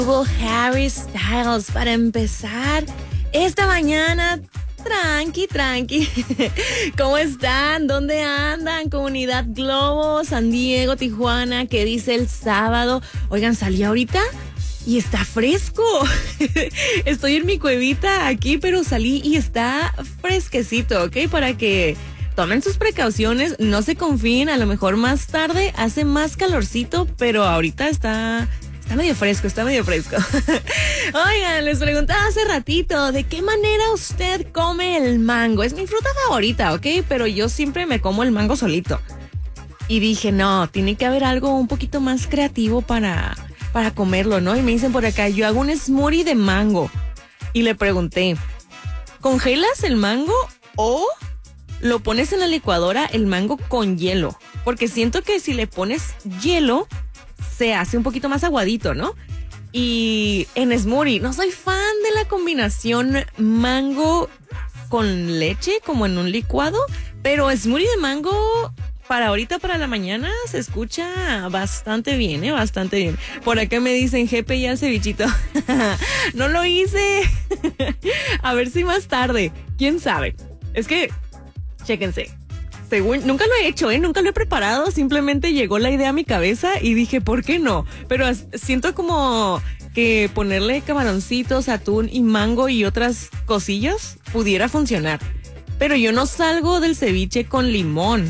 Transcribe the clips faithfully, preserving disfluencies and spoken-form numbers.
Hubo Harry Styles para empezar esta mañana. Tranqui, tranqui. ¿Cómo están? ¿Dónde andan? Comunidad Globo, San Diego, Tijuana. ¿Qué dice el sábado? Oigan, salí ahorita y está fresco. Estoy en mi cuevita aquí, pero salí y está fresquecito, ¿ok? Para que tomen sus precauciones, no se confíen. A lo mejor más tarde hace más calorcito, pero ahorita está... Está medio fresco, está medio fresco. Oigan, les preguntaba hace ratito, ¿de qué manera usted come el mango? Es mi fruta favorita, ¿ok? Pero yo siempre me como el mango solito. Y dije, no, tiene que haber algo un poquito más creativo para, para comerlo, ¿no? Y me dicen por acá, yo hago un smoothie de mango. Y le pregunté, ¿congelas el mango o lo pones en la licuadora el mango con hielo? Porque siento que si le pones hielo se hace un poquito más aguadito, ¿no? Y en smoothie, no soy fan de la combinación mango con leche, como en un licuado, pero smoothie de mango para ahorita, para la mañana, se escucha bastante bien, ¿eh? Bastante bien. Por acá me dicen, G P ya el cevichito. No lo hice. A ver si más tarde. ¿Quién sabe? Es que, chéquense. Según, nunca lo he hecho, ¿eh? Nunca lo he preparado, simplemente llegó la idea a mi cabeza y dije, ¿por qué no? Pero as- siento como que ponerle camaroncitos, atún y mango y otras cosillas pudiera funcionar. Pero yo no salgo del ceviche con limón.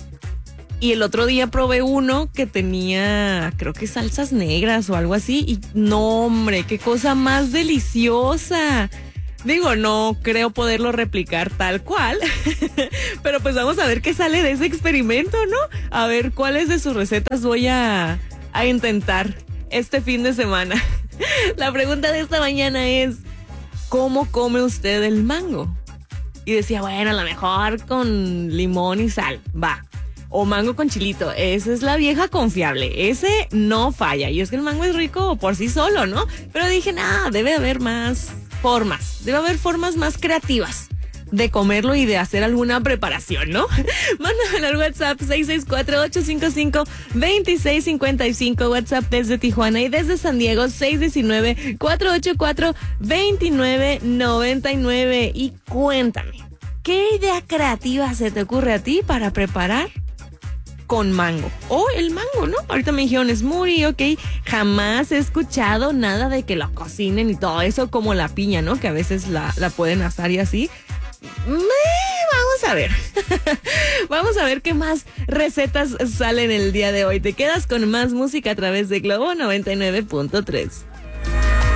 Y el otro día probé uno que tenía, creo que salsas negras o algo así, y no, hombre, qué cosa más deliciosa. Digo, no creo poderlo replicar tal cual, pero pues vamos a ver qué sale de ese experimento, ¿no? A ver cuáles de sus recetas voy a, a intentar este fin de semana. La pregunta de esta mañana es, ¿cómo come usted el mango? Y decía, bueno, a lo mejor con limón y sal, va. O mango con chilito, esa es la vieja confiable, ese no falla. Y es que el mango es rico por sí solo, ¿no? Pero dije, nah, debe haber más formas, debe haber formas más creativas de comerlo y de hacer alguna preparación, ¿no? Mándame al WhatsApp seis seis cuatro, ocho cinco cinco, dos seis cinco cinco, WhatsApp desde Tijuana, y desde San Diego seis uno nueve, cuatro ocho cuatro, dos nueve nueve nueve. Y cuéntame, ¿qué idea creativa se te ocurre a ti para preparar con mango? O el mango, ¿no? Ahorita me dijeron smoothie, ok. Jamás he escuchado nada de que lo cocinen y todo eso, como la piña, ¿no? Que a veces la, la pueden asar y así. Me, vamos a ver. Vamos a ver qué más recetas salen el día de hoy. Te quedas con más música a través de Globo noventa y nueve punto tres.